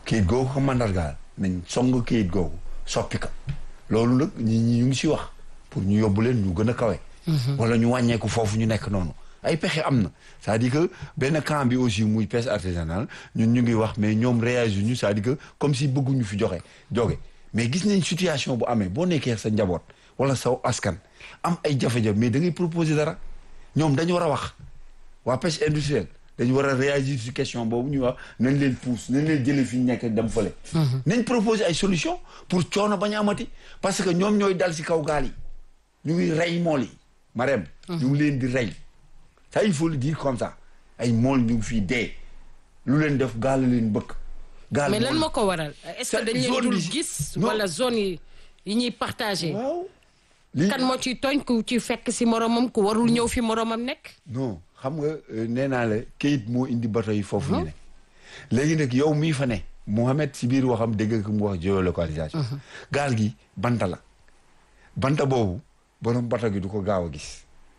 kayit googu ko mandargaal nañ song kayit googu soppi ko loolu nag ñi ñu ngi si wax pour ñu yóbbu leen ñu gën a kawe. wala ñu wàññeeku foofu ñu nekk noonu ay pexe am na c'est-à-dire que benn camp bi aussi muy pêche artisanale ñun ñu ngi wax mais ñoom réagir ñu c'est-à-dire que comme si bëgguñu fi joge mais gis nañ situation bu amee boo nekkee sa njaboot wala sa askan am ay jafe-jafe mais da ngay proposer dara ñoom dañu war a wax waa pêche industrielle dañu war a réagir ci question boobu ñu wax nañ leen pousse nañ leen jëlee fi ñu nekk dem fële. nañ proposer ay solution pour coono bañ a amati parce que ñoom ñooy dal ci kaw gaal yi ñu ngi rey mool yi Marème. ñu ngi leen di rey. ça il faut le dire comme ça ay mool ñu ngi fii dee lu leen def gaal leen bëgg. gaal mais lan moo ko waral est-ce que dañ leen dul gis. wala zone yi ñuy partagé. waaw kan moo ciy tooñ ku ci fekk si moromam ku warul ñëw fi moromam nekk. non xam nga nee naa la kayit moo indi bato yi foofu ñu ne. léegi nag yow mii fa ne Mouhamed si biir waxam dégg nga mu wax géolocalisation. gaal gi banta la banta boobu borom bato gi du ko gaaw a gis.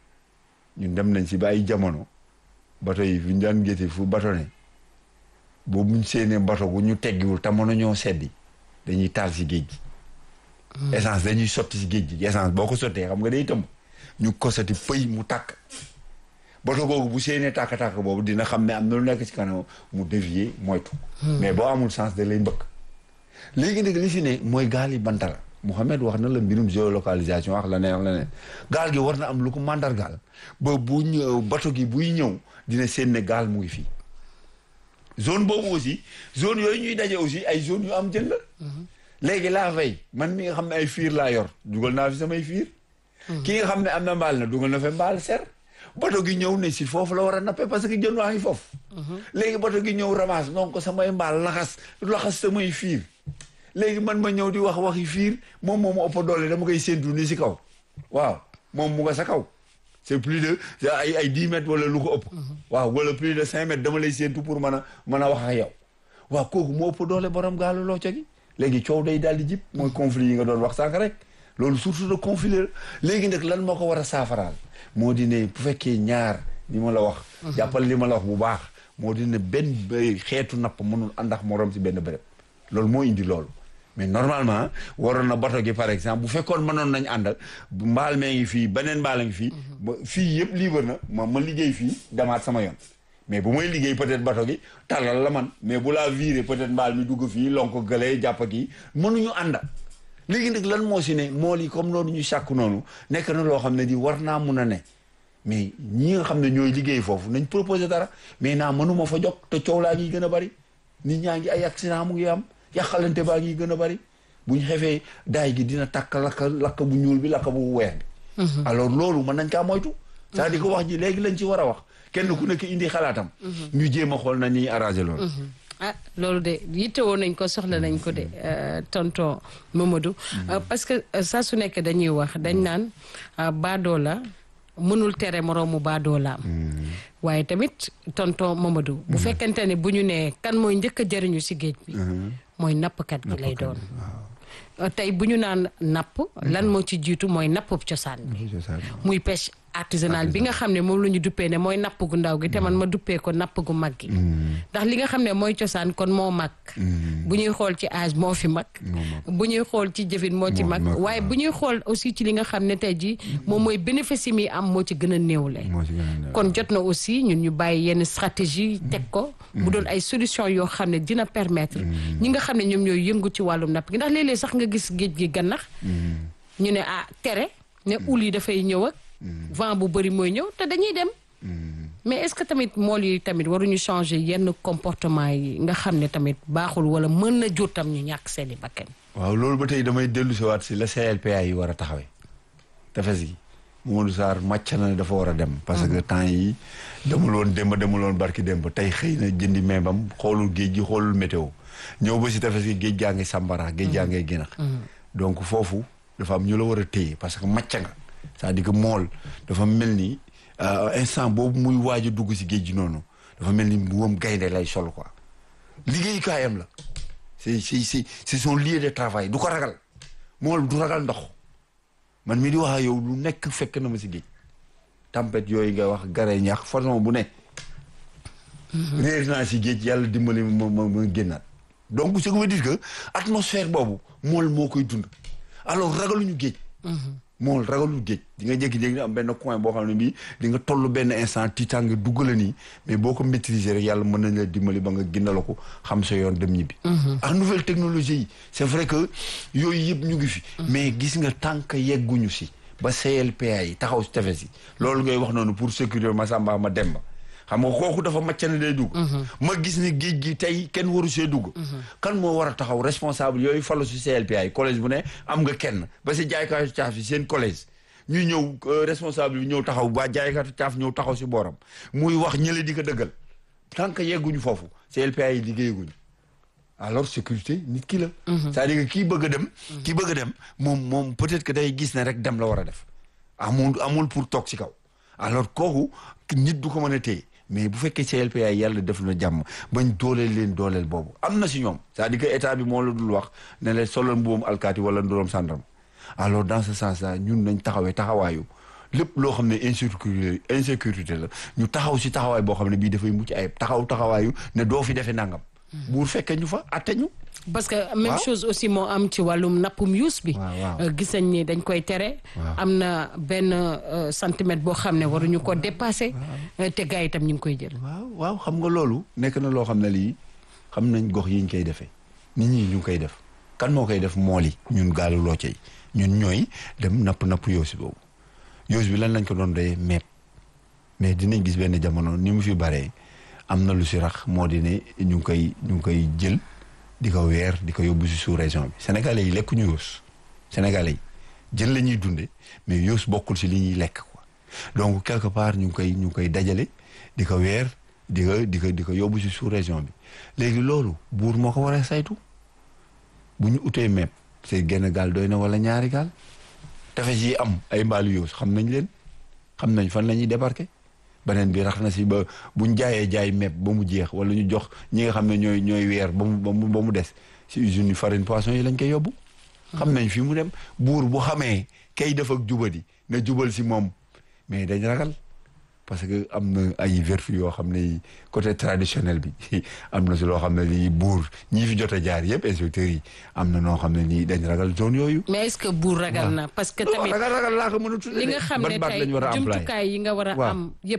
ñun dem nañ si ba ay jamono bato yi fi ñu daan géete fu bato ne boobu muñ seenee bato gu ñu teggiwul te mën a ñoo seddi dañuy taal si géej gi. essence dañuy sotti si géej gi essence boo ko sottee xam nga day tëmb ñu kosati pëy mu tàkk bato googu bu seenee tàkk-tàkk boobu dina xam ne am na lu nekk si kanam mu dévier moytu. mais boo amul sens da lay mbëkk. léegi nag li si ne mooy gaal yi banta la Mouhamed wax na la mbirum géolocalisation wax la ne gaal gi war na am lu ko mandargaal ba bu ñëw bato gi buy ñëw dina seen ne gaal mu ngi fii zone boobu aussi zone yooyu ñuy daje aussi ay zone yu am jën la. léegi laa fay man mi nga xam ne ay fiir laa yor dugal naa fi samay fiir. ki nga xam ne am na mbaal na dugal na fa mbaal ser. bato gi ñëw ne si foofu la war a nappe parce que jën waa ngi foofu. léegi bato gi ñëw ramasse donc samay mbaal laxas samay fiir. léegi man ma ñëw di waxi fiir moom moo ma ëpp doole dama koy séentu ni si kaw waaw moom mu nga sa kaw c'est plus de ay 10 mètres wala lu ko ëpp. waaw wala plus de 5 mètres dama lay séentu pour mën a wax ak yow waaw kooku moo ëpp doole borom gaalu loo ca gi léegi coow day daal di jib mooy conflit yi nga doon wax sànq rek loolu surtout de conflit la léegi nag lan moo ko war a saafaraal moo di ne bu fekkee ñaar li ma la wax. jàppal li ma la wax bu baax moo di ne benn xeetu napp mënul àndax morom si benn béréb loolu moo indi loolu. mais normalement waroon na bato gi par exemple bu fekkoon mënoon nañ àndal mbaal mee ngi fii beneen mbaal a ngi fii fii yëpp libre na ma liggéey fii demaat sama yoon mais bu may liggéey peut-être bato gi tàllal la man mais bu laa viré peut-être mbaal mi dugg fii lonk gëlee jàpp kii mënuñu ànda léegi nag lan moo si ne mool yi comme noonu ñu sàkk noonu nekk na loo xam ne di war naa mun a ne mais ñi nga xam ne ñooy liggéey foofu nañ proposé dara mais naa mënuma fa jog te coow laa ngi gën a bari nit ñaa ngi ay accident mu ngi am yàqalante baa ngi gën a bari bu ñu xefee daay gi dina tàkk lakk bu ñuul bi lakk bu weex bi alors loolu mën nañ kaa moytu c'est-à-dire que wax ji léegi lañ ci war a wax kenn ku nekk indi xalaatam ñu jéem a xool na ñuy arrangé loolu loolu de yittewoo nañ ko soxla nañ ko de tonton Mamadou parce que saa su nekk dañuy wax dañ naan baadoola mënul tere moroomu baadoola waaye tamit tonton Mamadou bu fekkente ne bu ñu nee kan mooy njëkk a jëriñu si géej bi mooy nappkat gi lay doon tey bu ñu naan napp lan moo ci jiitu mooy nappub cosaan bi muy pêche artisanale bi nga xam ne moom la ñu duppee ne mooy napp gu ndaw gi te man ma duppee ko napp gu mag gi ndax li nga xam ne mooy cosaan kon moo mag bu ñuy xool ci âge moo fi mag bu ñuy xool ci jëfin moo ci mag waaye bu ñuy xool aussi ci li nga xam ne tey ji moom mooy bénéfice yi muy am moo ci gën a néewle kon jot na aussi ñun ñu bàyyi yenn stratégie teg ko mu doon ay solution yoo xam ne dina permettre ñi nga xam ne ñoom ñooy yëngu ci wàllum napp gi ndax léeg-léeg sax nga gis géej gi gannax ñu ne tere ne ul yi dafay ñëw ak vent bu bëri mooy ñëw te dañuy dem mais est-ce que tamit mool yi tamit waruñu changer yenn comportement yi nga xam ne tamit baaxul wala mën na jur tam ñu ñàkk seeni bakkan waaw loolu ba tey damay dellu si waat si la CLPA yi war a taxawee tefes gi Mamadou Sarr màcc na ne dafa war a dem parce que temps yi demul woon barki démb tey xëy na jëndi meebam xoolul géej gi xoolul météo ñëw ba si tefes gi géej gaa ngi sàmbara géej gaa ngay ginax donc foofu dafa am ñu la war a téye parce que màcc nga c'est-à-dire que mool dafa mel ni instant boobu muy waaj a dugg si géej gi noonu dafa mel ni mbuum gaynde lay sol quoi liggéeyukaayam la c'est son lieu de travail du ko ragal mool du ragal ndox man mi di wax ak yow lu nekk fekk na ma si géej tempête yooyu nga wax gare ñax façon bu ne réer naa si géej yàlla dimbali ma génnaat donc ce qui veut dire que atmosphère boobu mool moo koy dund alors ragaluñu géej mool ragalul géej di nga jékki-jékki am benn coin boo xam ne bii di nga toll benn instant tiitaan nga dugg la nii mais boo ko maîtriser rek yàlla mën nañ la dimbali ba nga gindala ko xam sa yoon dem ñibbi ak nouvelle technologie yi c'est vrai que yooyu yëpp ñu ngi fi mais gis nga tànk yegguñu si ba CLPA yi taxaw si tefes yi loolu ngay wax noonu pour sécurité Massamba ma Demba xam nga kooku dafa macc ne day dugg ma gis ni géej gi tey kenn waru see dugg kan moo war a taxaw responsable yooyu falu si CLPA yi collège bu ne am nga kenn ba si jaaykatu caaf yi seen collège ñuy ñëw responsable bi ñëw taxaw ba jaaykatu caaf ñëw taxaw si booram muy wax ñële di ko dëggal tant que yegguñu foofu CLPA yi liggéeyaguñu alors sécurité nit ki la c'est-à-dire que kii bëgg a dem moom peut-être que day gis ne rek dem la war a def amul pour toog si kaw alors kooku nit du ko mën a téye mais bu fekkee CLPA yàlla def na jàmm bañ dooleel boobu am na si ñoom c'est-à-dire que état bi moo la dul wax ne la solal mbuum alkaati wala ndorom sàndarma alors dans ce sens là ñun nañ taxawaayu lépp loo xam ne insécurité la ñu taxaw si taxawaay boo xam ne bii dafay mucc ayib taxawaayu ne doo fi defee nangam buur fekkee ñu fa atte ñu parce que même chose aussi moo am ci wàllum nappum yuus bi gis nañ ni dañ koy tere am na benn centimètre boo xam ne waruñu ko dépasser te gars yi itam ñu ngi koy jël waaw xam nga loolu nekk na loo xam ne lii xam nañ gox yi ñu koy defee nit ñi ñu ngi koy def kan moo koy def mool yi ñun gaalu loo cey ñun ñooy dem napp yoos boobu yoos bi lan lañ ko doon doyee meeb mais dinañ gis benn jamono ni mu fi baree am na lu si rax moo di ne ñu ngi koy jël di ko weer di ko yóbbu si sous région bi sénégalais yi lekkuñu yoos sénégalais yi jën la ñuy dunde mais yoos bokkul si li ñuy lekk quoi donc quelque part ñu ngi koy dajale di ko weer di ko yóbbu si sous région bi léegi loolu buur moo ko war a saytu bu ñu utee mepp c'est genn gaal doy na wala ñaari gaal tefes yi am ay mbaalu yoos xam nañ leen xam nañ fan la ñuy débarquer beneen bi rax na si ba buñ jaay mepp ba mu jeex wala ñu jox ñi nga xam ne ñooy weer ba mu des si usine yu farine poisson yi lañ koy yóbbu xam nañ fi mu dem buur bu xamee kay def ak jubadi na jubal si moom mais dañ ragal parce que am na ay vertu yoo xam ne côté traditionnel bi am na si loo xam ne lii buur ñii fi jot a jaar yëpp inspecteurs yi am na noo xam ne nii dañ ragal zone yooyu. mais est-ce que buur ragal na. parce que tamit ragal laa ko mën a tuddee li nga xam ne tey jumtukaay yi nga war a am yëpp.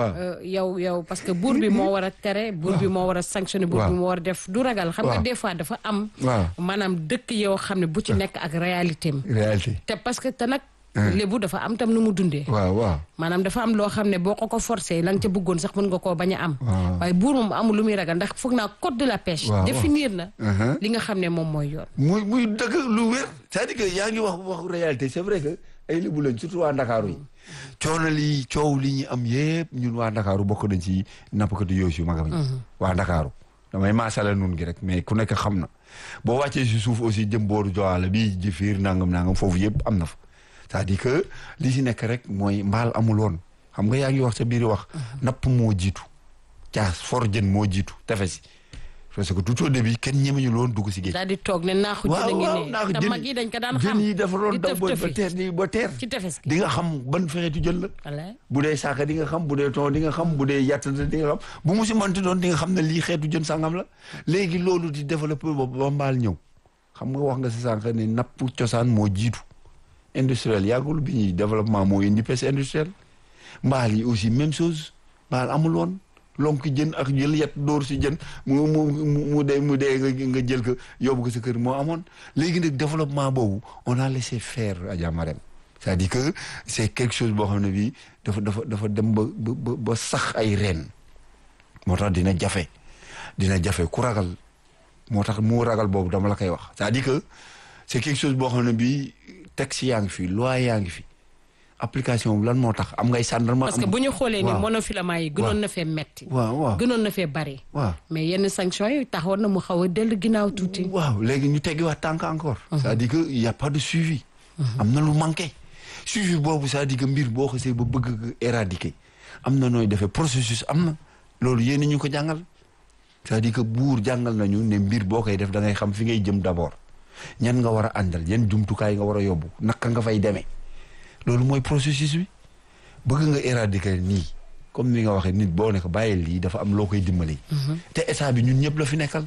yow parce que buur bi moo war a tere. buur bi moo war a sanctionner. buur bi moo war a def du ragal. xam nga des fois dafa am. maanaam dëkk yoo xam ne bu ci nekk ak réalité am. te parce que te nag. lébu dafa am tam nu mu dundee. waaw maanaam dafa am loo xam ne boo ko forcé la nga ca bëggoon sax mën nga koo bañ a am. waaye buur moom amul lu muy ragal ndax foog naa code de la pêche. définir na. li nga xam ne moom mooy yoon. muy dëgg lu wér. c'est-à-dire que yaa ngi wax réalité c'est vrai que ay lébu lañ surtout waa Ndakaaru yi. coow li ñu am yëpp ñun waa Ndakaaru bokk nañ ci nappkatu yooyu yu mag a waa Ndakaaru damay maasala nun gi rek mais ku nekk xam na boo wàccee si suuf aussi jëm booru Joal bii Jifir nangam foofu yëpp am na fa. c'est-à-dire que li si nekk rek mooy mbaal amul woon xam nga yaa ngi wax sa biir wax napp moo jiitu caas for jën moo jiitu tefes parce que tout au début kenn ñemeñu loon dugg si géej. daal di toog ne naaxu jën ngi ne te mag yi dañ ko daan xam jën yi dafa doon daw ba teer ci tefes gi di nga xam ban fexeetu jën la bu dee saaka di nga xam bu dee ton di nga xam bu dee yàttante di nga xam bu mu si mënti doon di nga xam ne lii xeetu jën sangam la léegi loolu di développé ba mbaal ñëw xam nga wax nga si sànq ne napp cosaan moo jiitu industriel yàggul bi ñuy développement moo indi pêche industrielle mbaal yi aussi même chose mbaal amul woon lonk jën ak jël yet dóor si jën mu dee nga jël ko yóbbu ko sa kër moo amoon léegi nag développement boobu on a laissé faire Adja Marème c'est-à-dire que c'est quelque chose boo xam ne bii dafa dem ba sax ay reen moo tax dina jafe ku ragal moo tax mu ragal boobu dama la koy wax c'est-à-dire que c'est quelque chose boo xam ne bii texte yaa ngi fi loi yaa ngi fi application lan moo tax am ngay sàndarma. parce que bu ñu xoolee ni monofilament yi gënoon na fee metti. waaw gënoon na fee bari. mais yenn sanctions yi taxoon na mu xaw a dellu ginnaaw tuuti. waaw léegi ñu teggiwaat tànk encore. c'est-à-dire que y a pas de suivi. am na lu manqué. suivi boobu c'est-à-dire que mbir boo xasee ba bëgg ko éradiquer am na nooy defee processus am na loolu yéen ñu ko jàngal c'est-à-dire que buur jàngal nañu ne mbir boo koy def da ngay xam fi ngay jëm d'abord ñan nga war a àndal yan jumtukaay nga war a yóbbu naka nga fay demee. loolu mooy processus bi bëgg nga éradiquer nii comme ni nga waxee nit boo ne ko bàyyil lii dafa am loo koy dimbali. te état bi ñun ñëpp la fi nekkal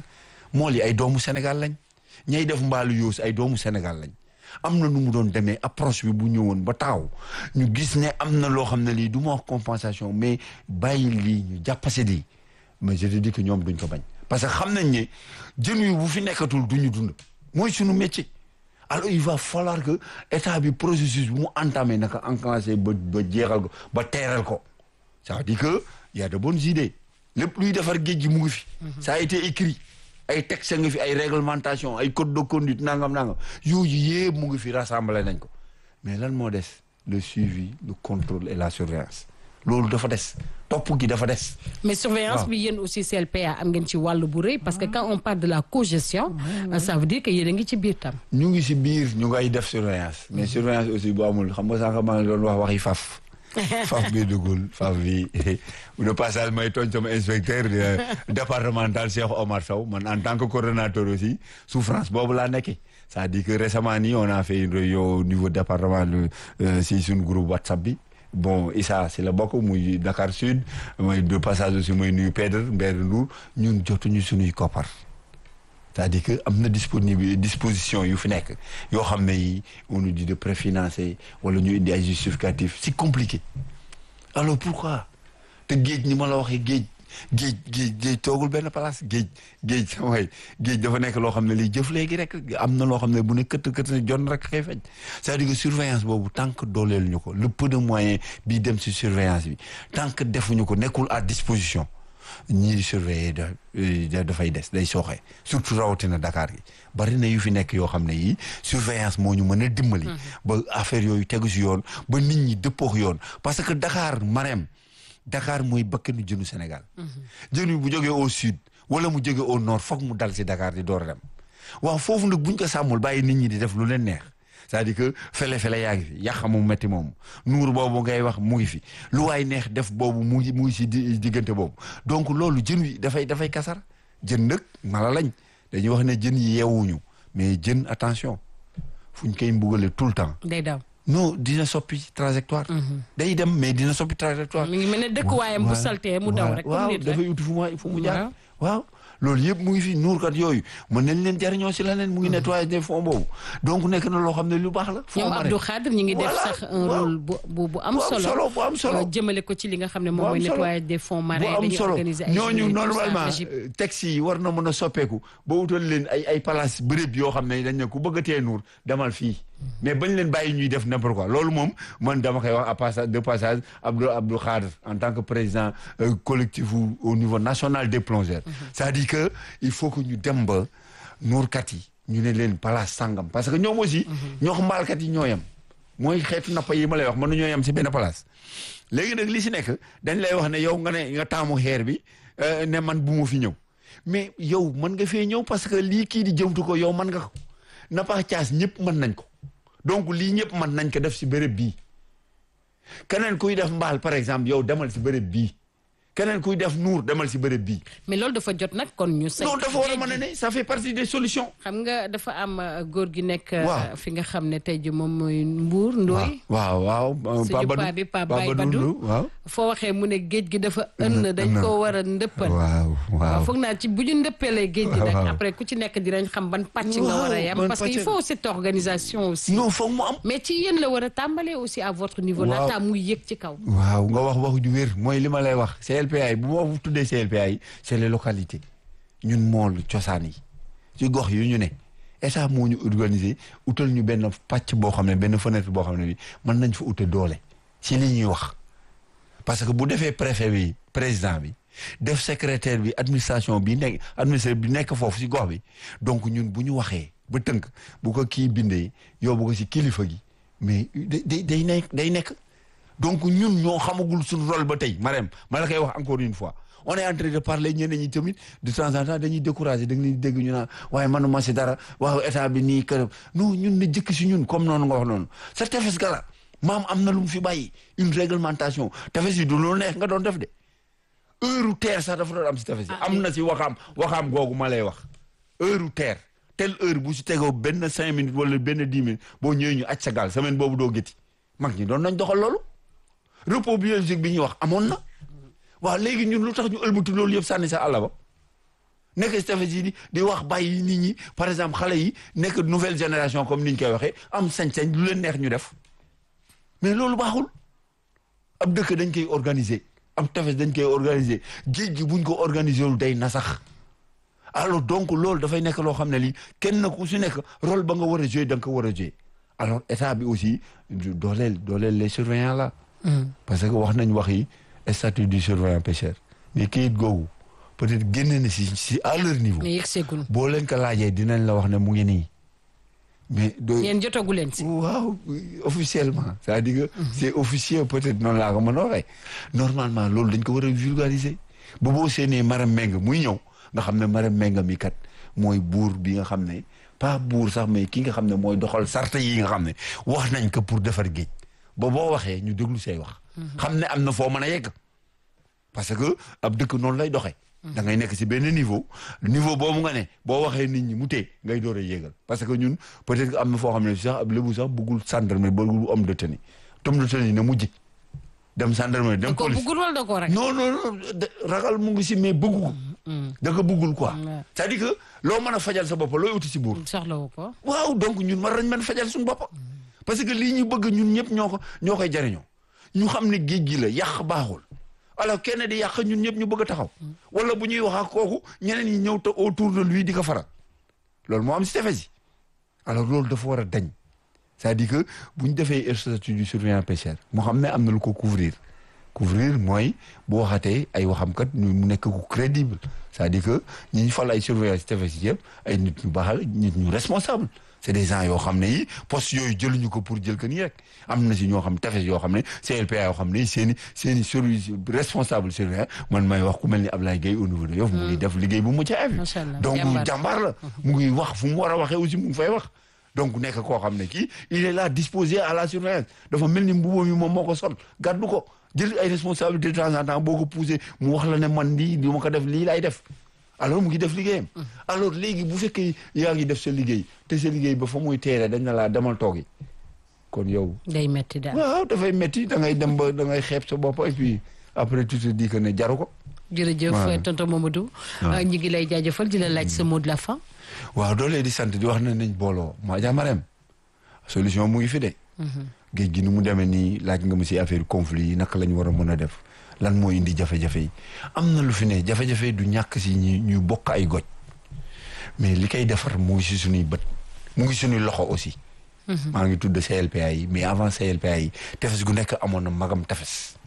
mool yi ay doomu Sénégal lañ ñay def mbaalu yoos ay doomu Sénégal lañ am na nu mu doon demee approche bi bu ñëwoon ba taxaw ñu gis ne am na loo xam ne lii du ma wax compensation mais bàyyi lii ñu jàppase lii mais je te dis que ñoom duñ ko bañ parce que xam nañ ne jën wi bu fi nekkatul du ñu dund mooy suñu métier. Alors il va falloir que état bi processus bu mu entamé naka enclenché ba jeexal ko ba teeral ko ça veut dire que y a de bonnes idées lépp luy defar géej gi mu ngi fi. ça a été écrit ay texte nga fi ay réglementation ay code de conduite nangam yooyu yëpp mu ngi fi rassemblé nañ ko mais lan moo des le suivi le contrôle et la surveillance loolu dafa des topp gi dafa des. mais surveillance bi yéen aussi CLPA am ngeen ci wàllu bu rëy parce que quand on parle de la cogestion ça veut dire que yéen a ngi ci biir tam. ñu ngi ci biir ñu ngay def surveillance mais surveillance aussi bu amul xam nga sànq maa ngi doon wax waxi faf bi dugul faf bi de passage may tooñ sama inspecteur départemental Cheikh Omar Sow man en tant que coordonnateur aussi souffrance boobu laa nekkee c'est-à-dire que récemment nii on a fait une réunion au niveau départemental si suñu groupe WhatsApp bi. Bon Issa si la bokk muy Dakar Sud mooy de passage aussi mooy nuyu Pedre Mbène Ndour ñun jotuñu suñuy koppar c'est-à-dire que am na disposition yu fi nekk yoo xam ne yi on nous dit de préfinancer wala ñu indi ay justificatifs c'est compliqué alors pourquoi te géej ni ma la waxee géej toogul benn place géej samay géej dafa nekk loo xam ne lii jëf léegi rek am na loo xam ne bu ne kët jon rek xëy feeñ c'est-à-dire que surveillance boobu tant que dooleel ñu ko le peu de moyens bi dem ci surveillance bi tant que defuñu ko nekkul à disposition ñii di surveiller dafay des day sooxee surtout rawatina Dakar gi bari na yu fi nekk yoo xam ne yii surveillance moo ñu mën a dimbali ba affaire yooyu tegu ci yoon ba nit ñi dëppoo yoon parce que Dakar mooy bakkanu jënu Sénégal jën wi bu jógee au sud wala mu jógee au nord foog mu dal ci Dakar di door a dem waaw foofu nag buñ ko sàmmul bàyyi nit ñi di def lu leen neex c'est-à-dire que fele yaa ngi fi yàq mu metti moom nuur boobu ngay wax mu ngi fi lu waay neex def boobu mu ngi ci diggante boobu donc loolu jën wi dafay kasar jën nag mala lañ dañuy wax ne jën yi yeewuñu mais jën attention fuñ koy mbugale tout le temps day daw non dina soppi trajectoire day dem mais dina soppi trajectoire mi ngi mel ne dëkkuwaayam bu saltee mu daw rek waaw dafay uti fu mu jaar waaw loolu yëpp mu ngi fi nuurkat yooyu mën nañ leen jariñoo si leneen mu ngi nettoyer des fonds boobu donc nekk na loo xam ne lu baax la ñoom Abdou Khadre ñu ngi def sax un rôle bu am solo bu am solo jëmale ko ci li nga xam ne moom mooy nettoyer des fonds marins dañuy organiser ay ñooñu normalement texte yi war na mën a soppeeku ba wutal leen ay place bërëb yoo xam ne dañ ne ku bëgg a tee nuur demal fii mais bañ leen bàyyi ñuy def n'importe quoi loolu moom man dama koy wax de passage Abdou Khadre en tant que président collectif au niveau national des plongeurs c'est-à-dire que il faut que ñu dem ba nuurkat yi ñu ne leen place sangam parce que ñoom aussi ñoo xam mbaalkat yi ñoo yem mooy xeetu nappa yi ma lay wax mën na ñoo yem si benn place léegi nag li si nekk dañ lay wax ne yow nga taamu xeer bi ne man bu ma fi ñëw mais yow mën nga fee ñëw parce que lii kii di jëmtu ko yow mën nga ko nappa caas ñëpp mën nañ ko donc lii ñëpp mën nañ ko def si béréb bii keneen kuy def mbaal par exemple yow demal si béréb bii keneen kuy def nuur demal si béréb bii. mais loolu dafa jot nag kon ñu. non dafa war a mën a ne ça fait partie des solutions. xam nga dafa am góor gi nekk. fi nga xam ne tey ji moom mooy Mbour Ndoye. waaw suñu paa bi Pape Baye Badou waaw. foo waxee mu ne géej gi dafa dañ ko war a ndëppal. waaw foog naa ci bu ñu ndëppalee géej gi nag après ku ci nekk dinañ xam ban pàcc nga war a yam parce que il faut cette organisation aussi. non foog mu am. mais ci yéen la war a tàmbalee aussi à votre niveau. laata muy yëg ci kaw. waaw nga wax ju wér mooy li ma lay wax. CLPA yi bu ma tuddee CLPA yi c'est les localités ñun mool cosaan yi ci gox yu ñu ne état moo ñu organiser utal ñu benn pàcc boo xam ne benn fenêtre boo xam ne bi mën nañ fa ute doole ci li ñuy wax parce que bu defee préfet bi président bi def secrétaire bi administration bi nekk foofu ci gox bi donc ñun bu ñu waxee ba tënk bu ko kii bindee yóbbu ko ci kilifa gi mais day nekk donc ñun ñoo xamagul suñu rôle ba tey Marème ma la koy wax encore une fois on est en train de parler ñeneen ñi tamit de temps en temps dañuy décourager da nga leen dégg ñu naan waaye manuma si dara waaw état bi nii kër non ñun na jëkk si ñun comme noonu nga wax noonu sa tefes gala maam am na lu mu fi bàyyi une réglementation tefes yi du loolu neex nga doon def de heure terre sax dafa doon am si tefes yi am na si waxaam googu ma lay wax heure terre telle heure bu si tegoo benn 5 minutes wala benn 10 minutes boo ñëwee ñu aj sa gaal semaine boobu doo gétti mag ñi doon nañ doxal loolu repos biologique bi ñuy wax amoon na waaw léegi ñun lu tax ñu ëlbatu loolu yëpp sànni sa àll ba nekk si tefes yi di wax bàyyi nit ñi par exemple xale yi nekk nouvelle génération comme ni ñu koy waxee am sañ-sañ lu leen neex ñu def mais loolu baaxul ab dëkk dañ koy organiser ab tefes dañ koy organiser géej gi buñ ko organiser wul day nasax alors donc loolu dafay nekk loo xam ne lii kenn ku su nekk rôle ba nga war a jouer da nga ko war a jouer alors état bi aussi dooleel les surveillants là. parce que wax nañ wax yi statut du surveillant pêcheur mais kayit googu peut-être génne na si à leur niveau. mais yegseegul. boo leen ko laajee dinañ la wax ne mu ngi nii. mais yéen jotagu leen si. waaw officiellement c'est-à-dire que c'est officiel peut-être noonu laa ko mën a waxee normalement loolu dañ ko war a vulgariser ba boo seenee Marème Mbengue muy ñëw nga xam ne Marème Mbengue mi kat mooy buur bi nga xam ne pas buur sax mais ki nga xam ne mooy doxal sarte yi nga xam ne wax nañ ko pour defar géej ba boo waxee ñu déglu say wax. xam ne am na foo mën a yegg parce que ab dëkk noonu lay doxee. da ngay nekk ci benn niveau boobu nga ne boo waxee nit ñi mu tee ngay door a yéegal parce que ñun peut-être que am na foo xam ne sax ab lébu sax bëggul gendarmerie bëggul homme de tenue na mujj dem gendarmerie dem police bëggul wala da ko rek non ragal mu ngi ci mais bëggu ko da ko bëggul quoi c'est-à-dire que loo mën a fajal sa bopp looy uti ci buur soxlawu ko waaw donc ñun war nañ mën fajal suñu bopp parce que lii ñu bëgg ñun ñëpp ñoo koy jariñoo ñu xam ne géej gi la yàq baaxul alors kenn di yàq ñun ñëpp ñu bëgg a taxaw wala bu ñuy wax ak kooku ñeneen ñi ñëw te autour de lui di ko faral loolu moo am si tefes yi alors loolu dafa war a dañ c'est-à-dire que bu ñu defee statut du surveillant pêcheur moo xam ne am na lu ko couvrir mooy bu waxatee ay waxamkat mu nekk ku crédible c'est-à-dire que ñi ñu fal ay surveillant si tefes yi yëpp ay nit ñu baax nit ñu responsable c'est des gens yoo xam ne yi poste yooyu jëluñu ko pour jël que nii rek am na si ñoo xam tefes yoo xam ne CLPA yoo xam ne seeni service responsable surveillant man may wax ku mel ni Ablaye Gueye au niveau de Yoff mu ngi def liggéey bu mucc ayib donc jàmbaar la mu ngi wax fu mu war a waxee aussi mu ngi fay wax donc nekk koo xam ne kii il est là disposé à la surveillance dafa mel ni mbubboo mi moom moo ko sol gàddu ko jël ay responsabilité de temps en temps boo ko poussé mu wax la ne man lii du ma ko def lii laay def alors mu ngi def liggéeyam alors léegi bu fekkee yaa ngi def sa liggéey te sa liggéey ba fa muy teere dañ na laa demal toogi kon yow day metti daal waaw dafay metti da ngay dem ba da ngay xeeb sa bopp et puis après tu te dis que ne jaru ko jërëjëf tonton Mamadou ñu ngi lay jaajëfal di la laaj sa mot de la fin waaw doolee di sant di wax ne nañ booloo maa jaamarem solution mu ngi fi de géej gi ni mu demee nii laaj nga ma si affaire conflit yi naka lañ war a mën a def lan moo indi jafe-jafe yi am na lu fi ne jafe-jafe du ñàkk si ñuy bokk ay goj mais li koy defar mu ngi si suñuy bët mu ngi suñuy loxo aussi maa ngi tudd CLPA yi mais avant CLPA yi tefes gu nekk amoon na magam tefes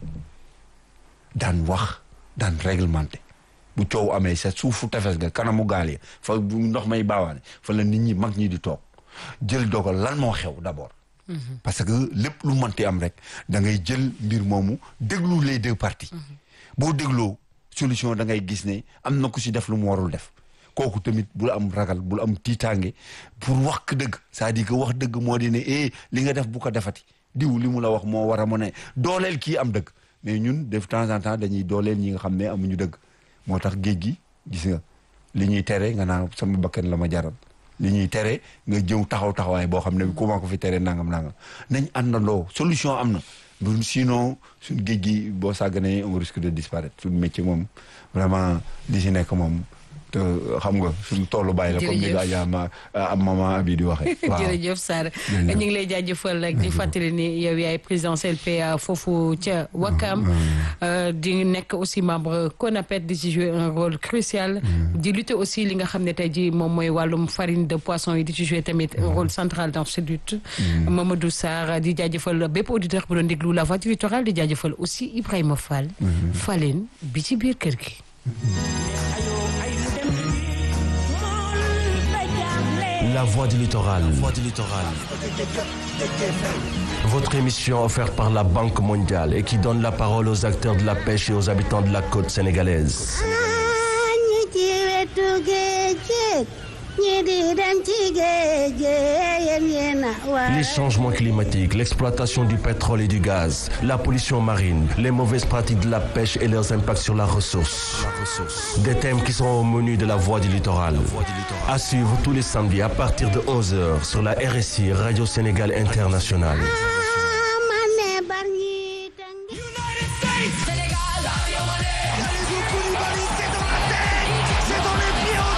daan wax daan réglementé bu coow amee sa suufu tefes ga kanamu gaal yi fa bu ndox may baawaane fa la nit ñi mag ñi di toog jël dogal lan moo xew d'abord parce que lépp lu mënti am rek da ngay jël mbir moomu déglu les deux parties boo dégloo solution da ngay gis ne am na ku si def lu mu warul def kooku tamit bul am ragal bul am tiitaange pour wax dëgg c'est-à-dire que wax dëgg moo di ne li nga def bu ko defati diw li mu la wax moo war a mën a dooleel kii am dëgg mais ñun de temps en temps dañuy dooleel ñi nga xam ne amuñu dëgg moo tax géej gi gis nga li ñuy tere nga naan sama bakkan la ma jaral li ñuy tere nga jëw taxawaay boo xam ne comment ko fi tere nangam nañ àndandoo solution am na bu sinon suñ géej gi boo sàgganee on risque de disparaître suñ métier moom vraiment li si nekk moom te xam nga suñu toolu bàyyi la comme ni nga jaama am maman bi di waxee jërëjëf Sarr ñu ngi lay jaajëfal rek di fàttali ni yow yaay président CLPA foofu ca Wakam di nekk aussi membre CONAPET di ci jouer un rôle crucial di lutter aussi li nga xam ne tey ji moom mooy wàllum farine de poisson yi di ci jouer tamit un rôle central dans cette lutte Mamadou Sarr di jaajëfal bépp auditeur bu doon déglu la voix du littoral di jaajëfal aussi Ibrahima Fall Falleen bi ci biir kër gi La Voix du Littoral. Votre émission offerte par la Banque mondiale et qui donne la parole aux acteurs de la pêche et aux habitants de la côte sénégalaise. Les changements climatiques, l'exploitation du pétrole et du gaz, la pollution marine, les mauvaises pratiques de la pêche et leurs impacts sur la ressource. Des thèmes qui seront au menu de la Voix du Littoral. À suivre tous les samedis à partir de 11h sur la RSI Radio Sénégal Internationale. C'est dans les pieds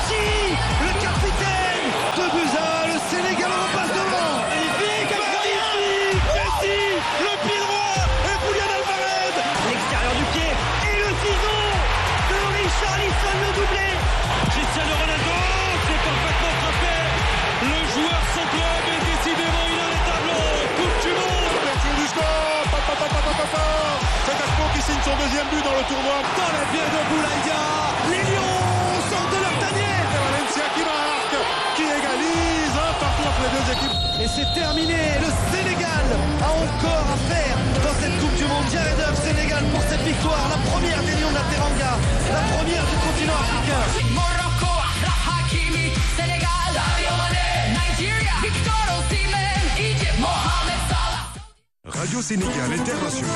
dans les pieds de Boulaïdia. Les Lions sortent de leur tanière. Et Valencia qui marque, qui égalise un partout entre les deux équipes. Et c'est terminé. Le Sénégal a encore à faire dans cette Coupe du Monde. Jared Huff, Sénégal pour cette victoire. La première des Lions de la Teranga. La première du continent africain. Morocco, Achraf Hakimi, Sénégal, Sadio Mané, Nigeria, Victor Osimhen, Egypt, Mohamed Salah. Radio Sénégal International.